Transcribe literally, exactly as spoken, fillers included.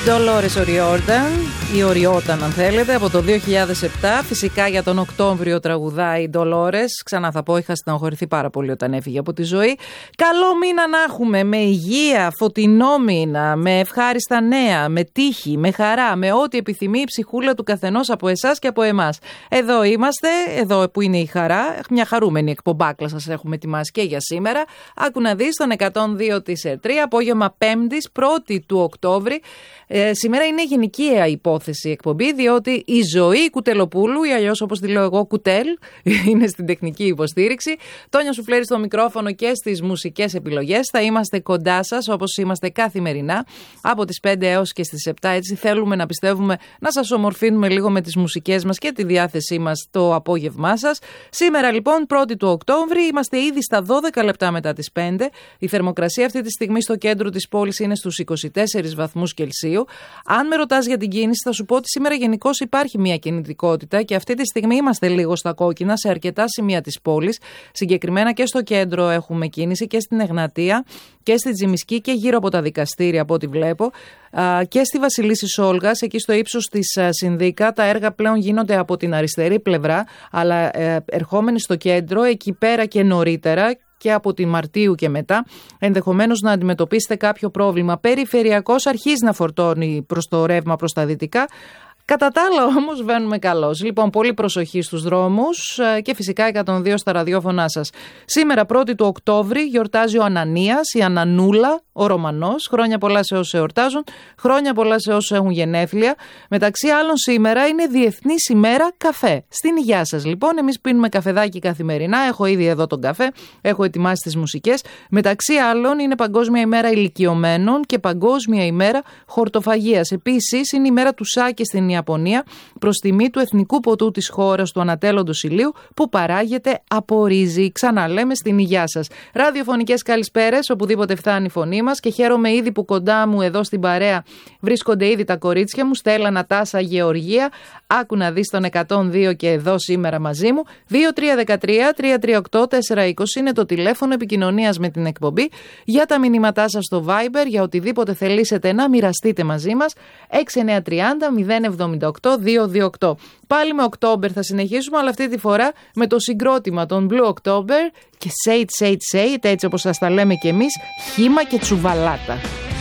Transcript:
Dolores O'Riordan ή O'Riordan αν θέλετε, από το δύο χιλιάδες επτά. Φυσικά για τον Οκτώβριο τραγουδάει η Dolores. Ξανά θα πω, είχα στενοχωρηθεί πάρα πολύ όταν έφυγε από τη ζωή. Καλό μήνα να έχουμε, με υγεία, φωτεινό μήνα, με ευχάριστα νέα, με τύχη, με χαρά, με ό,τι επιθυμεί η ψυχούλα του καθενός από εσάς και από εμάς. Εδώ είμαστε, εδώ που είναι η χαρά. Μια χαρούμενη εκπομπάκλα σας έχουμε ετοιμάσει και για σήμερα. Άκου να δεις τον εκατόν δύο της τρία, απόγευμα Πέμπτης, πρώτη του Οκτώβρη. Ε, σήμερα είναι γενικαία υπόθεση εκπομπή, διότι η Ζωή Κουτελοπούλου, ή αλλιώς όπως τη λέω εγώ Κουτέλ, είναι στην τεχνική υποστήριξη. Τόνια Σουφλέρη στο μικρόφωνο και στις μουσικές επιλογές. Θα είμαστε κοντά σας όπως είμαστε καθημερινά από τις πέντε έως και στις επτά. Έτσι θέλουμε να πιστεύουμε να σας ομορφύνουμε λίγο με τις μουσικές μας και τη διάθεσή μας το απόγευμά σας. Σήμερα λοιπόν πρώτη του Οκτώβρη, είμαστε ήδη στα δώδεκα λεπτά μετά τις πέντε. Η θερμοκρασία αυτή τη στιγμή στο κέντρο της πόλης είναι στους είκοσι τέσσερις βαθμούς Κελσίου. Αν με ρωτάς για την κίνηση, θα σου πω ότι σήμερα γενικώς υπάρχει μια κινητικότητα και αυτή τη στιγμή είμαστε λίγο στα κόκκινα σε αρκετά σημεία της πόλης. Συγκεκριμένα και στο κέντρο έχουμε κίνηση και στην Εγνατία και στη Τζιμισκή και γύρω από τα δικαστήρια από ό,τι βλέπω. Και στη Βασιλίσσης Όλγας, εκεί στο ύψος της Συνδίκα, τα έργα πλέον γίνονται από την αριστερή πλευρά, αλλά ερχόμενοι στο κέντρο, εκεί πέρα και νωρίτερα, και από τη Μαρτίου και μετά, ενδεχομένως να αντιμετωπίσετε κάποιο πρόβλημα. Περιφερειακός αρχίζει να φορτώνει προς το ρεύμα προς τα δυτικά. Κατά τα άλλα όμως βαίνουμε καλώς. Λοιπόν, πολύ προσοχή στους δρόμους και φυσικά εκατόν δύο στα ραδιόφωνά σας. Σήμερα πρώτη του Οκτώβρη γιορτάζει ο Ανανίας, η Ανανούλα, ο Ρωμανός. Χρόνια πολλά σε όσους εορτάζουν, χρόνια πολλά σε όσους έχουν γενέθλια. Μεταξύ άλλων σήμερα είναι Διεθνής ημέρα καφέ. Στην υγειά σας λοιπόν, εμείς πίνουμε καφεδάκι καθημερινά. Έχω ήδη εδώ τον καφέ, έχω ετοιμάσει τις μουσικές. Μεταξύ άλλων είναι Παγκόσμια ημέρα ηλικιωμένων και Παγκόσμια ημέρα χορτοφαγίας. Επίσης είναι η μέρα του σάκε στην Ιαπωνία, προς τιμή του εθνικού ποτού της χώρας του ανατέλλοντος ηλίου που παράγεται από ρύζι. Ξαναλέμε στην υγειά σας. Ραδιοφωνικές καλησπέρες οπουδήποτε φτάνει η φωνή μας και χαίρομαι ήδη που κοντά μου εδώ στην παρέα βρίσκονται ήδη τα κορίτσια μου, Στέλλα, Νατάσα, Γεωργία. Άκου να δεις τον εκατόν δύο και εδώ σήμερα μαζί μου. δύο τρία ένα τρία τρία τρία οκτώ τέσσερα είκοσι είναι το τηλέφωνο επικοινωνίας με την εκπομπή. Για τα μηνύματά σας στο Viber, για οτιδήποτε θελήσετε να μοιραστείτε μαζί μας, έξι εννιά τρία μηδέν μηδέν εβδομήντα οκτώ διακόσια είκοσι οκτώ. Πάλι με October θα συνεχίσουμε, αλλά αυτή τη φορά με το συγκρότημα των Blue October και Say It, Say It, Say It, έτσι όπως σας τα λέμε και εμείς, χύμα και τσουβαλάτα.